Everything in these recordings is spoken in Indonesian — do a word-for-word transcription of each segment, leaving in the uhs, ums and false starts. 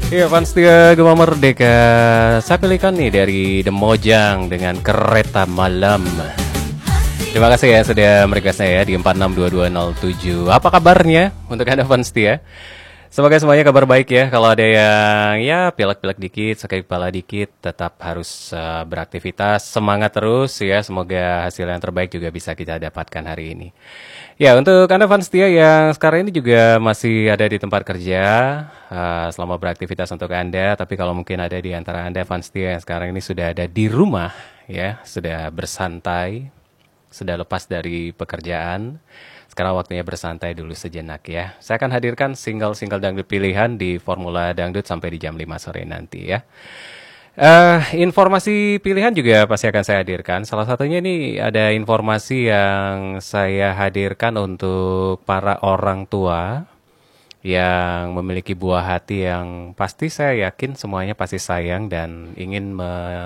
Iya, fans tiga Gema Merdeka. Saya pilihkan nih dari The Mojang dengan Kereta Malam. Terima kasih ya sudah merequest saya ya di empat enam dua dua nol tujuh. Apa kabarnya untuk Anda fans setia? Semoga semuanya kabar baik ya. Kalau ada yang ya pilek-pilek dikit, sakit kepala dikit, tetap harus uh, beraktivitas, semangat terus ya. Semoga hasil yang terbaik juga bisa kita dapatkan hari ini. Ya, untuk Anda fans setia yang sekarang ini juga masih ada di tempat kerja, uh, selama beraktivitas untuk Anda. Tapi kalau mungkin ada di antara Anda fans setia yang sekarang ini sudah ada di rumah ya, sudah bersantai, sudah lepas dari pekerjaan. Sekarang waktunya bersantai dulu sejenak ya. Saya akan hadirkan single-single dangdut pilihan di Formula Dangdut sampai di jam lima sore nanti ya. Uh, informasi pilihan juga pasti akan saya hadirkan. Salah satunya ini ada informasi yang saya hadirkan untuk para orang tua yang memiliki buah hati yang pasti saya yakin semuanya pasti sayang dan ingin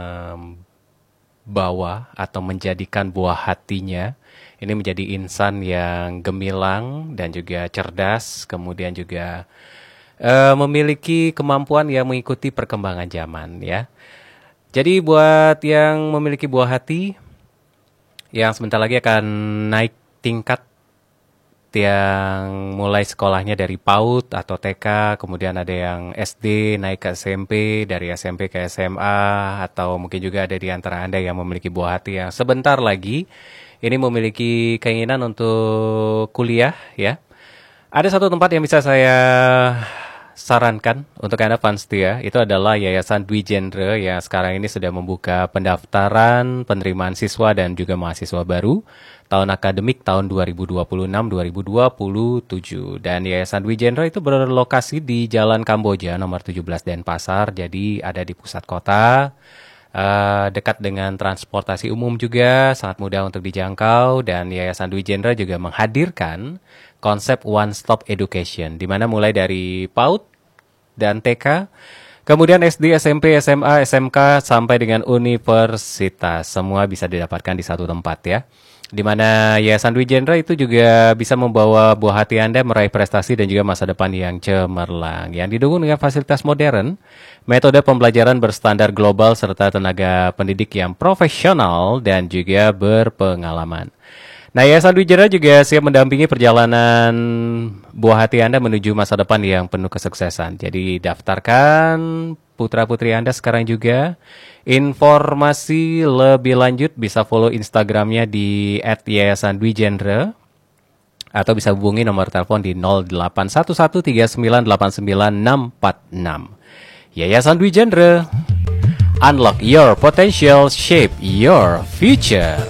membawa atau menjadikan buah hatinya ini menjadi insan yang gemilang dan juga cerdas, kemudian juga uh, memiliki kemampuan yang mengikuti perkembangan zaman ya. Jadi buat yang memiliki buah hati yang sebentar lagi akan naik tingkat, yang mulai sekolahnya dari PAUD atau T K, kemudian ada yang S D naik ke S M P, dari S M P ke S M A, atau mungkin juga ada di antara Anda yang memiliki buah hati yang sebentar lagi ini memiliki keinginan untuk kuliah ya. Ada satu tempat yang bisa saya sarankan untuk Anda fans setia, itu adalah Yayasan Dwi Jendra yang sekarang ini sudah membuka pendaftaran penerimaan siswa dan juga mahasiswa baru tahun akademik tahun dua ribu dua puluh enam dua ribu dua puluh tujuh. Dan Yayasan Dwi Jendra itu berlokasi di Jalan Kamboja nomor tujuh belas Denpasar, jadi ada di pusat kota. Uh, dekat dengan transportasi umum juga, sangat mudah untuk dijangkau. Dan Yayasan Dwi Jendra juga menghadirkan konsep one stop education, di mana mulai dari PAUD dan T K, kemudian S D, S M P, S M A, S M K sampai dengan universitas, semua bisa didapatkan di satu tempat ya. Di mana Yayasan Dwi Jendra itu juga bisa membawa buah hati Anda meraih prestasi dan juga masa depan yang cemerlang, yang didukung dengan fasilitas modern, metode pembelajaran berstandar global, serta tenaga pendidik yang profesional dan juga berpengalaman. Nah, Yayasan Dwi Jendra juga siap mendampingi perjalanan buah hati Anda menuju masa depan yang penuh kesuksesan. Jadi daftarkan putra-putri Anda sekarang juga. Informasi lebih lanjut bisa follow Instagramnya di et yayasan dwi jendra atau bisa hubungi nomor telepon di nol delapan satu satu tiga sembilan delapan sembilan enam empat enam. Yayasan Dwi Jendra, unlock your potential, shape your future.